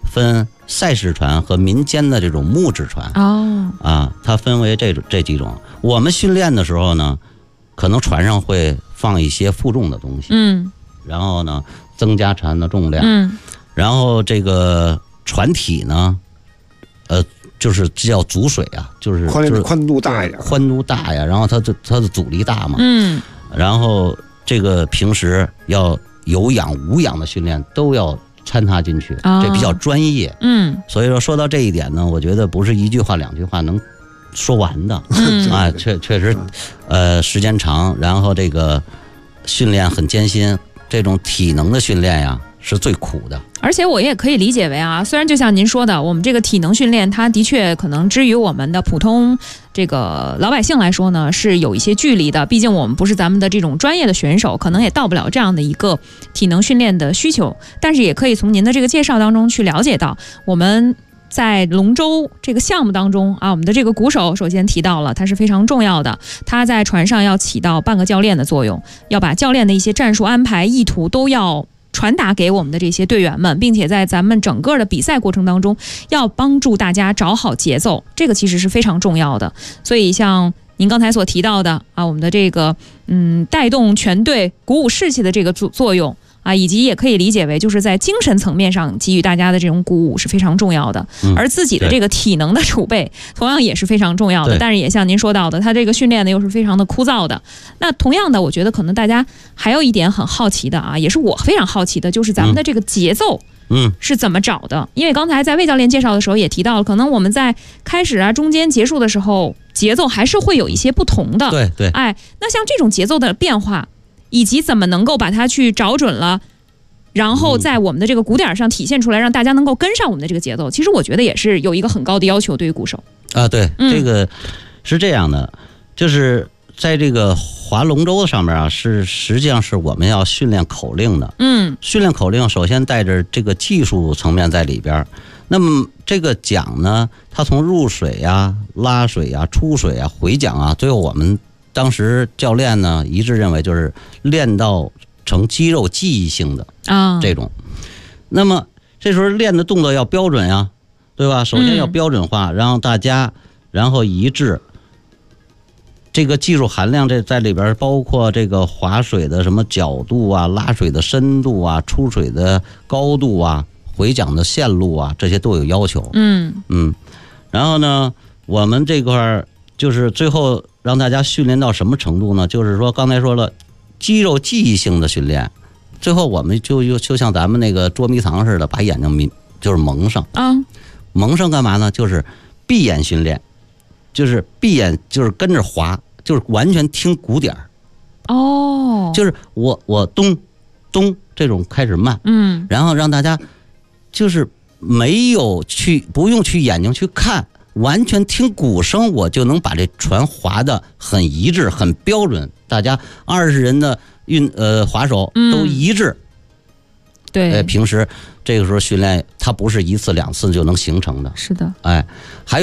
分赛事船和民间的这种木质船。它分为这几种。我们训练的时候呢，可能船上会放一些负重的东西，然后呢增加船的重量，然后这个船体呢，就是叫阻水啊，就是宽度大呀，然后它的阻力大嘛，然后这个平时要有氧无氧的训练都要掺插进去，这比较专业。所以说到这一点呢，我觉得不是一句话两句话能说完的。确实，时间长，然后这个训练很艰辛，这种体能的训练呀是最苦的。 而且我也可以理解为啊，虽然就像您说的，我们这个体能训练它的确可能之于我们的普通这个老百姓来说呢是有一些距离的，毕竟我们不是咱们的这种专业的选手，可能也到不了这样的一个体能训练的需求。但是也可以从您的这个介绍当中去了解到，我们在龙舟这个项目当中啊，我们的这个鼓手首先提到了他是非常重要的，他在船上要起到半个教练的作用，要把教练的一些战术安排意图都要传达给我们的这些队员们，并且在咱们整个的比赛过程当中要帮助大家找好节奏，这个其实是非常重要的。所以像您刚才所提到的啊，我们的这个带动全队鼓舞士气的这个作用啊，以及也可以理解为就是在精神层面上给予大家的这种鼓舞是非常重要的，而自己的这个体能的储备同样也是非常重要的。但是也像您说到的，他这个训练呢又是非常的枯燥的。那同样的，我觉得可能大家还有一点很好奇的啊，也是我非常好奇的，就是咱们的这个节奏是怎么找的？因为刚才在魏教练介绍的时候也提到了，可能我们在开始啊、中间结束的时候，节奏还是会有一些不同的。 对， 那像这种节奏的变化，以及怎么能够把它去找准了，然后在我们的这个鼓点上体现出来，让大家能够跟上我们的这个节奏，其实我觉得也是有一个很高的要求对于鼓手啊。对，这个是这样的，就是在这个划龙舟上面啊，实际上是我们要训练口令的。训练口令首先带着这个技术层面在里边。那么这个桨呢，它从入水呀、拉水呀、出水呀、回桨啊，最后我们当时教练呢一致认为就是练到成肌肉记忆性的这种。那么这时候练的动作要标准呀，对吧？首先要标准化，让大家然后一致。这个技术含量这在里边包括这个划水的什么角度啊、拉水的深度啊、出水的高度啊、回桨的线路啊，这些都有要求。然后呢，我们这块就是最后让大家训练到什么程度呢？就是说刚才说了，肌肉记忆性的训练，最后我们就像咱们那个捉迷藏似的，把眼睛就是蒙上蒙上干嘛呢？就是闭眼训练，就是闭眼就是跟着滑，就是完全听鼓点就是我咚咚这种开始慢，然后让大家就是不用去眼睛去看，完全听鼓声，我就能把这船划得很一致、很标准。大家20人的划手都一致。对，平时这个时候训练，它不是1次2次就能形成的。 是的， 还有